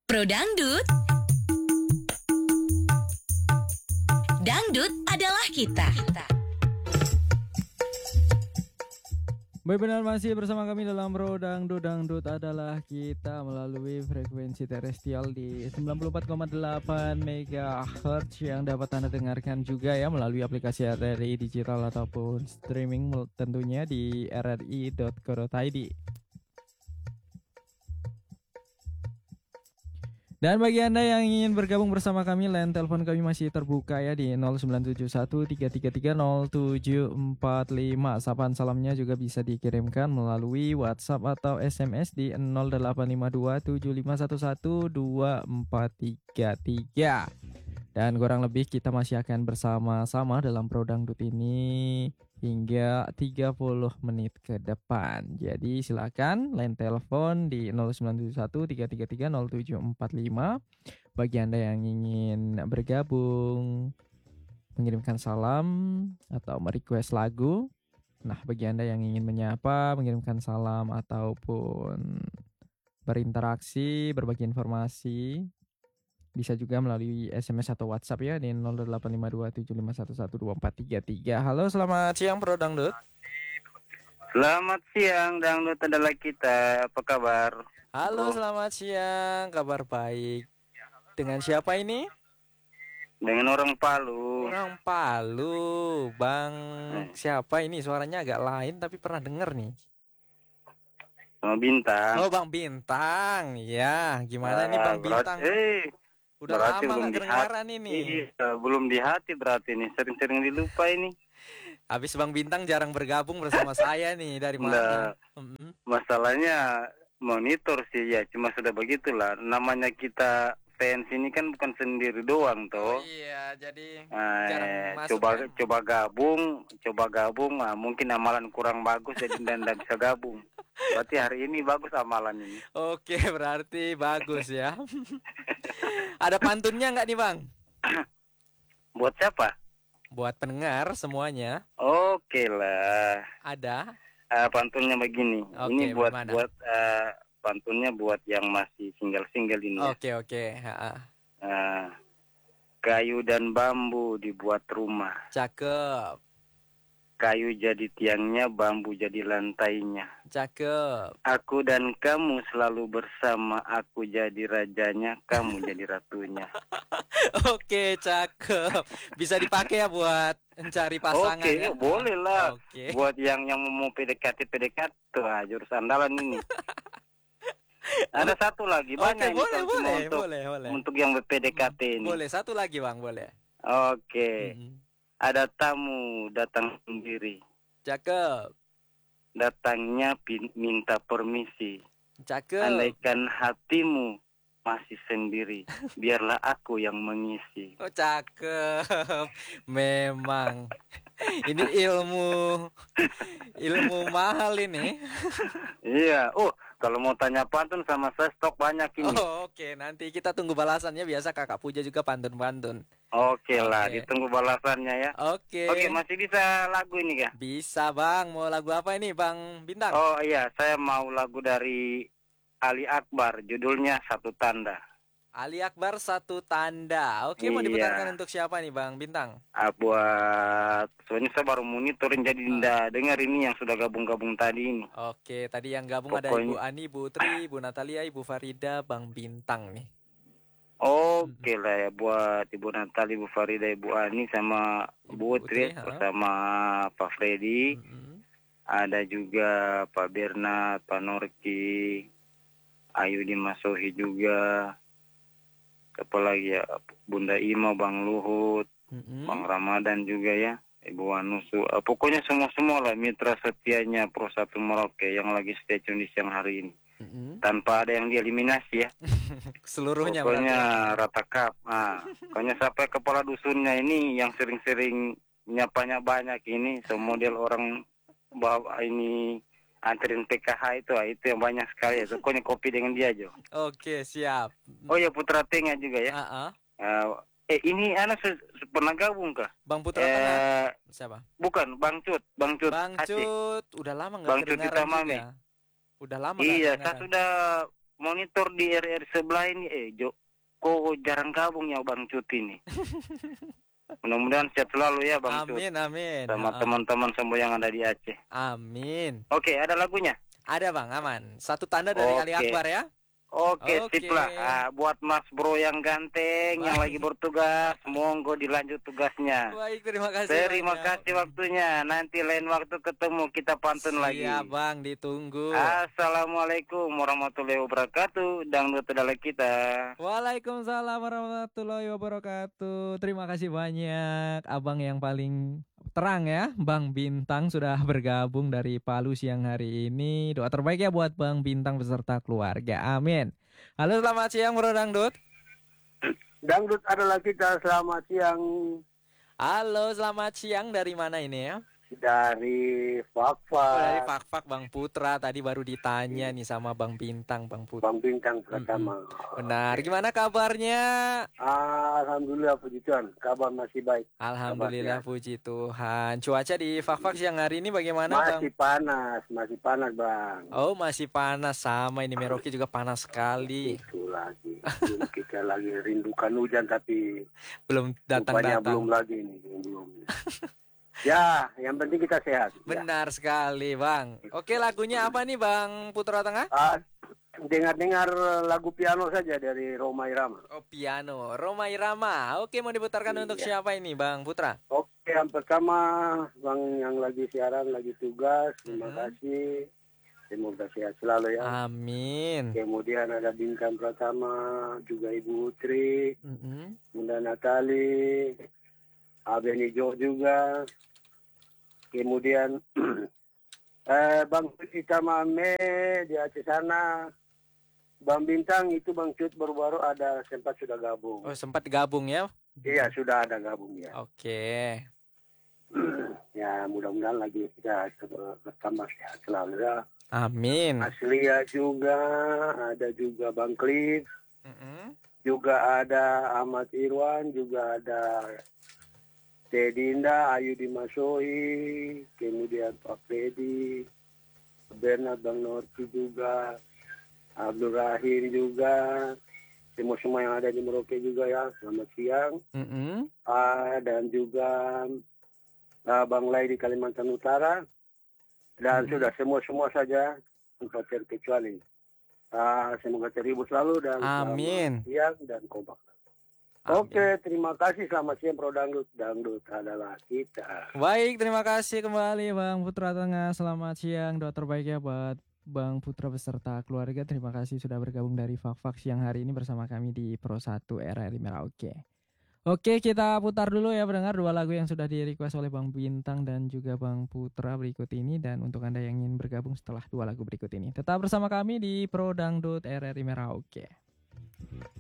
Pro Dangdut, dangdut adalah kita. Baik, benar masih bersama kami dalam Pro Dangdut. Dangdut adalah kita melalui frekuensi terestrial di 94,8 MHz yang dapat Anda dengarkan juga ya melalui aplikasi RRI Digital ataupun streaming tentunya di rri.co.id. Dan bagi Anda yang ingin bergabung bersama kami, line telepon kami masih terbuka ya di 0971-333-0745. Sapaan salamnya juga bisa dikirimkan melalui WhatsApp atau SMS di 0852-7511-2433. Dan kurang lebih kita masih akan bersama-sama dalam Pro Dangdut ini hingga 30 menit ke depan. Jadi silakan line telepon di 0971-333-0745 bagi Anda yang ingin bergabung, mengirimkan salam atau merequest lagu. Nah, bagi Anda yang ingin menyapa, mengirimkan salam ataupun berinteraksi, berbagi informasi, bisa juga melalui SMS atau WhatsApp ya di 085275112433. Halo, selamat siang Pro Dangdut. Selamat siang, Dangdut adalah kita. Apa kabar? Halo, selamat siang. Kabar baik. Dengan siapa ini? Dengan orang Palu. Orang Palu. Bang siapa ini? Suaranya agak lain tapi pernah dengar nih. Sama Bintang. Oh, Bang Bintang. Ya, gimana nih Bang Bintang? Udah berarti lama belum gak kedengaran ini. Iya, belum di hati berarti nih. Sering-sering dilupa ini. Habis Bang Bintang jarang bergabung bersama saya nih. Dari mana? Masalahnya monitor sih ya. Cuma sudah begitulah. Namanya kita fans ini kan bukan sendiri doang toh. Oh iya, jadi jarang masuk. Coba gabung. Mungkin amalan kurang bagus jadi tidak bisa gabung. Berarti hari ini bagus amalan ini. Oke, berarti bagus ya. Ada pantunnya nggak nih Bang? Buat siapa? Buat pendengar semuanya. Oke lah. Ada. Pantunnya begini. Oke, ini buat pantunnya buat yang masih single ini. Oke. Kayu dan bambu dibuat rumah. Cakep. Kayu jadi tiangnya, bambu jadi lantainya. Cakep. Aku dan kamu selalu bersama. Aku jadi rajanya, kamu jadi ratunya. Oke, cakep. Bisa dipakai ya buat mencari pasangan. Oke, ya? boleh lah. Oke. Buat yang mau PDKT, jurus andalan ini. Ada satu lagi, banyak ini boleh. Untuk yang PDKT ini. Boleh, satu lagi Bang, boleh. Oke. Ada tamu datang sendiri. Cakep. Datangnya minta permisi. Cakep. Andaikan hatimu masih sendiri, biarlah aku yang mengisi. Oh, cakep. Memang. Ini ilmu mahal ini. Iya. Kalau mau tanya pantun sama saya stok banyak ini. Oke. Nanti kita tunggu balasannya. Biasa Kakak Puja juga pantun-pantun. Oke lah, ditunggu balasannya ya. Oke, masih bisa lagu ini ya? Bisa Bang. Mau lagu apa ini Bang Bintang? Oh iya, saya mau lagu dari Ali Akbar, judulnya Satu Tanda. Ali Akbar, Satu Tanda. Oke, mau diputarkan untuk siapa nih Bang Bintang? Buat soalnya saya baru monitorin jadi tidak dengar ini yang sudah gabung-gabung tadi ini. Oke, tadi yang gabung ada Ibu Ani, Ibu Tri, Ibu Natalia, Ibu Farida, Bang Bintang nih. Oke lah ya, buat Ibu Natalia, Ibu Farida, Ibu Ani sama Ibu Tri bersama Pak Freddy. Ada juga Pak Bernard, Pak Norki, Ayu Dimasohi juga. Apalagi ya, Bunda Ima, Bang Luhut, Bang Ramadan juga ya, Ibu Anusu. Pokoknya semua lah mitra setianya Pro 1 Merauke yang lagi stay tune di siang hari ini. Tanpa ada yang dieliminasi ya. Seluruhnya pokoknya rata kap. Pokoknya sampai kepala dusunnya ini yang sering-sering nyapanya banyak ini, semodel orang bawa ini anterin PKH itu yang banyak sekali ya. Pokoknya kopi dengan dia aja. Oke, siap. Oh ya, Putra Tengah juga ya. Ini anak pernah gabung kah? Bang Putra Tengah. Siapa? Bukan, Bang Cut. Bang Cut, udah lama nggak Bang Cut kedengaran juga. Udah lama. Iya, saya sudah monitor di RR sebelah ini, kok jarang gabung ya Bang Cut ini. Mudah-mudahan sehat selalu ya Bang Cut. Amin, amin. Sama teman-teman semua yang ada di Aceh. Amin. Oke, ada lagunya? Ada Bang, aman. Satu tanda dari Ali Akbar ya. Oke, Oke. sip lah. Buat Mas Bro yang ganteng, yang lagi bertugas, monggo dilanjut tugasnya. Baik, terima kasih. Terima kasih waktunya. Nanti lain waktu ketemu kita pantun lagi. Iya Bang, ditunggu. Assalamualaikum warahmatullahi wabarakatuh. Dangdut adalah kita. Waalaikumsalam warahmatullahi wabarakatuh. Terima kasih banyak Abang yang paling terang ya, Bang Bintang sudah bergabung dari Palu siang hari ini. Doa terbaik ya buat Bang Bintang beserta keluarga. Amin. Halo, selamat siang Bro Dangdut. Dangdut adalah kita, selamat siang. Halo, selamat siang. Dari mana ini ya? Dari Fakfak. Dari Fakfak Bang Putra. Tadi baru ditanya nih sama Bang Bintang, Bang Putra. Bang Bintang pertama. Benar. Gimana kabarnya? Alhamdulillah puji Tuhan, kabar masih baik. Alhamdulillah puji Tuhan. Cuaca di Fakfak siang hari ini bagaimana Bang? Masih panas Bang. Oh, masih panas. Sama ini Merauke juga panas sekali. Itu lagi. Kita lagi rindukan hujan tapi belum datang-datang. Belum lagi nih, belum. Ya, yang penting kita sehat. Benar sekali Bang. Oke, lagunya apa nih Bang Putra Tengah? Dengar-dengar lagu piano saja dari Roma Irama. Oh, piano Roma Irama. Oke, mau diputarkan untuk siapa ini Bang Putra? Oke, yang pertama Bang yang lagi siaran, lagi tugas, terima kasih. Semoga sehat selalu ya. Amin. Kemudian ada bintang pertama juga Ibu Utri, Bunda Natali, Abeni Jo juga. Kemudian Bang Kita Mame di Aceh sana. Bang Bintang itu Bang Cut baru-baru ada sempat sudah gabung. Oh, sempat gabung ya? Iya, sudah ada gabung ya. Oke. Ya, mudah-mudahan lagi kita bertambah sehat selalu ya. Amin. Aslia juga, ada juga Bang Cliff. Juga ada Ahmad Irwan, juga ada Tedinda, Ayu Dimasoi, kemudian Pak Freddy, Bernard Bang Norti juga, Abdul Rahim juga, semua yang ada di Merauke juga ya, selamat siang. Dan juga Bang Lai di Kalimantan Utara, dan sudah semua saja tanpa terkecuali. Semoga terhibur selalu dan amin. Selamat siang dan kompak. Oke, terima kasih. Selamat siang Pro Dangdut. Dangdut adalah kita. Baik, terima kasih kembali Bang Putra Tengah. Selamat siang. Doa terbaik ya buat Bang Putra beserta keluarga. Terima kasih sudah bergabung dari Fakfak siang hari ini bersama kami di Pro 1 RRI Merauke. Oke, kita putar dulu ya pendengar dua lagu yang sudah di-request oleh Bang Bintang dan juga Bang Putra berikut ini. Dan untuk Anda yang ingin bergabung setelah dua lagu berikut ini, tetap bersama kami di Pro Dangdut RRI Merauke.